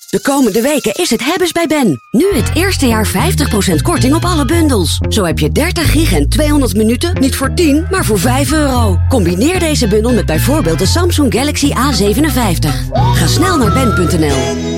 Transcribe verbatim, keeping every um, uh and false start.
De komende weken is het hebben's bij Ben. Nu het eerste jaar vijftig procent korting op alle bundels. Zo heb je dertig gig en tweehonderd minuten niet voor tien, maar voor vijf euro. Combineer deze bundel met bijvoorbeeld de Samsung Galaxy A zevenenvijftig. Ga snel naar ben punt n l.